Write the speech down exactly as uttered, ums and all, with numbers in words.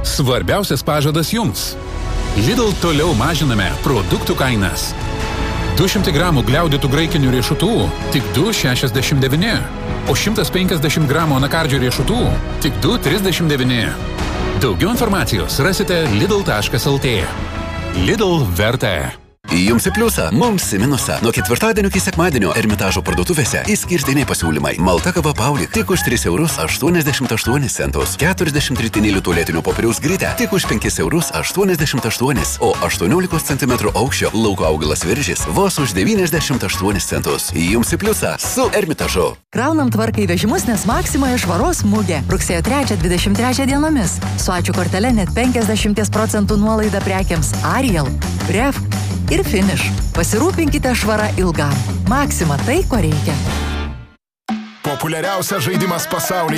Svarbiausias pažadas jums. Lidl toliau mažiname produktų kainas. du šimtai gramų gliaudytų graikinių riešutų tik du šešiasdešimt devyni, o šimtas penkiasdešimt gramų anakardžių riešutų tik du trisdešimt devyni. Daugiau informacijos rasite lidl taškas lt. Lidl verta. Jums į pliusą, mums į minusą. Nuo ketvirtadienio iki sekmadienio Ermitažo parduotuvėse išskirtiniai pasiūlymai. Malta kava Paulik tik už tris eurus aštuoniasdešimt aštuonis centus. keturiasdešimt ritinėlių tualetinio popieriaus grytė tik už penkis eurus aštuoniasdešimt aštuonis, o aštuoniolikos centimetrų aukščio lauko augalas viržis vos už devyniasdešimt aštuonis centus. Jums į pliusą su Ermitažu. Kraunam tvarkai vežimus, nes Maksimoje švaros mugė. Rugsėjo trečią dvidešimt trečią dienomis. Su ačiū kortele net penkiasdešimt procentų nuolaida prekiams Ariel, Ref ir Finish. Pasirūpinkite švara ilgam. Maksima tai, ko reikia. Populiariausias žaidimas pasaulyje.